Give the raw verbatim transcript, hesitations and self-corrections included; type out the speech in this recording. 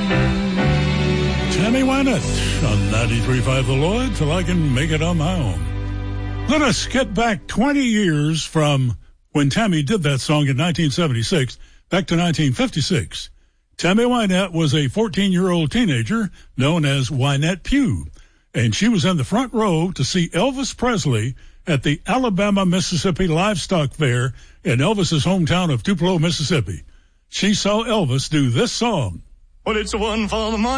Tammy Wynette on ninety-three point five The Lloyd, Till I Can Make It On My Own. Let us get back twenty years from when Tammy did that song in nineteen seventy-six, back to nineteen fifty-six. Tammy Wynette was a fourteen-year-old teenager known as Wynette Pugh, and she was in the front row to see Elvis Presley at the Alabama-Mississippi Livestock Fair in Elvis's hometown of Tupelo, Mississippi. She saw Elvis do this song. Well, it's one for the money.